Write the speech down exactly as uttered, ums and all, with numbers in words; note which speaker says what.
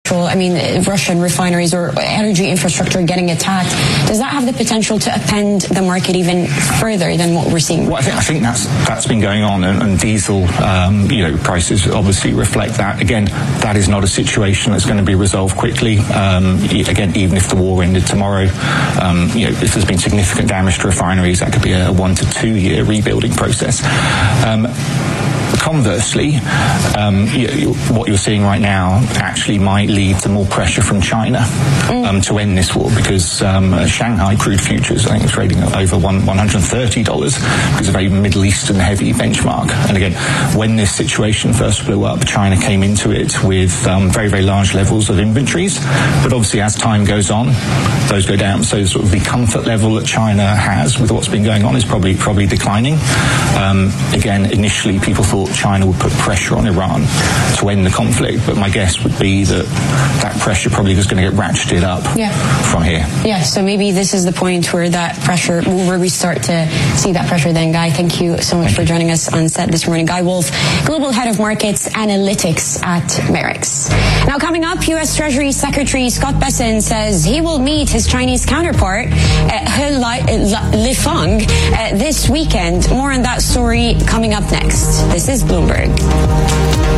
Speaker 1: I mean, Russian refineries or energy infrastructure getting attacked, does that have the potential to upend the market even further than what we're seeing?
Speaker 2: Well, I think, I think that's that's been going on, and, and diesel, um, you know, prices obviously reflect that. Again, that is not a situation that's going to be resolved quickly. Um, again, even if the war ended tomorrow, um, you know, if there's been significant damage to refineries, that could be a one to two year rebuilding process. Um, Conversely, um, you, what you're seeing right now actually might lead to more pressure from China um, to end this war, because um, Shanghai crude futures, I think, is trading at over one, one hundred thirty dollars, because of a Middle Eastern heavy benchmark. And again, when this situation first blew up, China came into it with um, very, very large levels of inventories. But obviously, as time goes on, those go down. So sort of the comfort level that China has with what's been going on is probably probably declining. Um, again, initially, people thought China would put pressure on Iran to end the conflict, but my guess would be that that pressure probably is going to get ratcheted up yeah. from here.
Speaker 1: Yeah, so maybe this is the point where that pressure, where we start to see that pressure then. Guy, thank you so much thank for you. joining us on set this morning. Guy Wolf, Global Head of Markets Analytics at Merix. Now coming up, U S Treasury Secretary Scott Bessent says he will meet his Chinese counterpart, uh, He Lifeng, uh, this weekend. More on that story coming up next. This is Bloomberg.